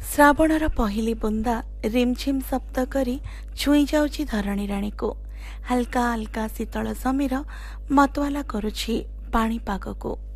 ଶ୍ରାବଣର ପହିଲି ବୁନ୍ଦା ରିମଝିମ୍ ଶବ୍ଦ କରି ଛୁଇଁ ଯାଉଛି ଧରଣୀ ରାଣୀକୁ। ହାଲକା ହାଲକା ଶୀତଳ ସମୀର ମତୱାଲା କରୁଛି ପାଣିପାଗକୁ।